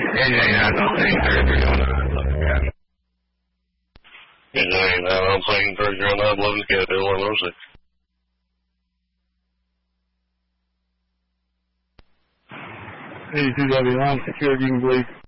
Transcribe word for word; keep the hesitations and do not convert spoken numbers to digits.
Anything I don't think they're doing that. Anything I don't think they're doing that. Let's get it. One oh six. eighty-two W nine, security, you can believe.